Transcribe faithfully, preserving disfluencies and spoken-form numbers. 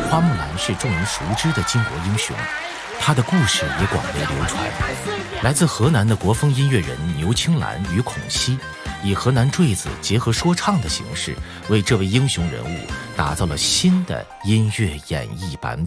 花木兰是众人熟知的巾帼英雄，她的故事也广为流传。来自河南的国风音乐人牛青兰与孔熙，以河南坠子结合说唱的形式，为这位英雄人物打造了新的音乐演绎版本。